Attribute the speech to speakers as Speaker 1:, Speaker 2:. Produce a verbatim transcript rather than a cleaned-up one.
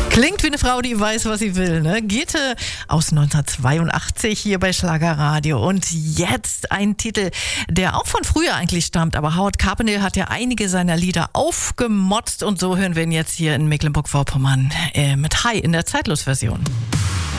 Speaker 1: Klingt wie eine Frau, die weiß, was sie will, ne? Gitte aus neunzehnhundertzweiundachtzig hier bei Schlagerradio. Und jetzt ein Titel, der auch von früher eigentlich stammt. Aber Howard Carpendale hat ja einige seiner Lieder aufgemotzt. Und so hören wir ihn jetzt hier in Mecklenburg-Vorpommern äh, mit Hi in der Zeitlos-Version.